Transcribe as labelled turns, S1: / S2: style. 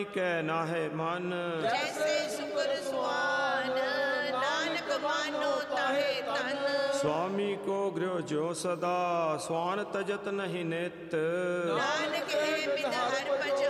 S1: कै नाहे मन।
S2: जैसे सुकर सुहान नानक मानो ताहे तन।
S1: स्वामी को गृह ज्यो सदा स्वान तजत नहीं नित।
S2: नानक है बिद हर भजन